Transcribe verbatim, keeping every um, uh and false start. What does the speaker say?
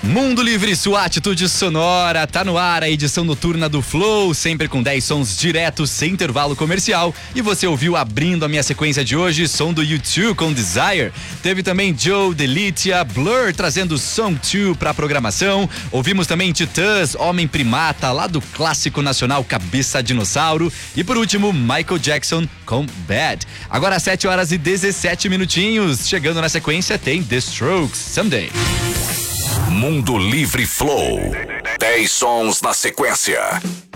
Mundo Livre, sua atitude sonora, tá no ar a edição noturna do Flow, sempre com dez sons diretos, sem intervalo comercial. E você ouviu abrindo a minha sequência de hoje, som do U dois com Desire. Teve também Joe Delitia, Blur trazendo Song dois pra programação. Ouvimos também Titãs, Homem Primata, lá do clássico nacional Cabeça Dinossauro. E por último, Michael Jackson com Bad. Agora às sete horas e dezessete minutinhos, chegando na sequência tem The Strokes, Someday. Mundo Livre Flow. dez sons na sequência.